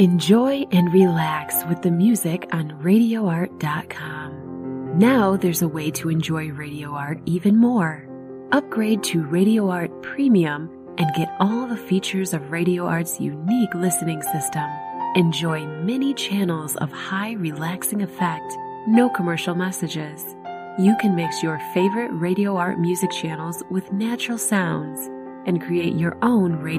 Enjoy and relax with the music on RadioArt.com. Now there's a way to enjoy Radio Art even more. Upgrade to Radio Art Premium and get all the features of Radio Art's unique listening system. Enjoy many channels of high relaxing effect, no commercial messages. You can mix your favorite Radio Art music channels with natural sounds and create your own radio